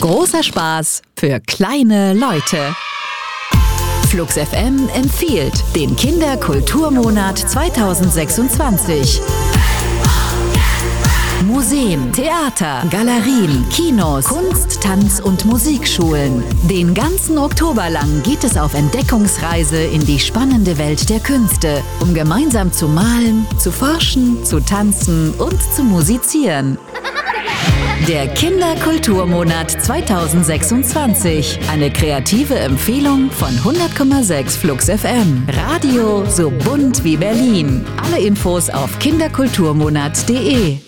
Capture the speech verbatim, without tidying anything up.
Großer Spaß für kleine Leute. Flux F M empfiehlt den Kinderkulturmonat zweitausendsechsundzwanzig. Museen, Theater, Galerien, Kinos, Kunst-, Tanz- und Musikschulen. Den ganzen Oktober lang geht es auf Entdeckungsreise in die spannende Welt der Künste, um gemeinsam zu malen, zu forschen, zu tanzen und zu musizieren. Der Kinderkulturmonat zweitausendsechsundzwanzig. Eine kreative Empfehlung von hundert Komma sechs Flux F M. Radio so bunt wie Berlin. Alle Infos auf kinderkulturmonat punkt de.